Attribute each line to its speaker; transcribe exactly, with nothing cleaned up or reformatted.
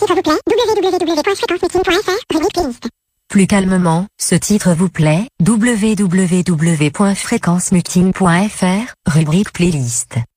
Speaker 1: titre vous plaît, w w w point fréquence meeting point f r, rubrique playlist.
Speaker 2: Plus calmement, ce titre vous plaît, w w w point fréquence meeting point f r, rubrique playlist.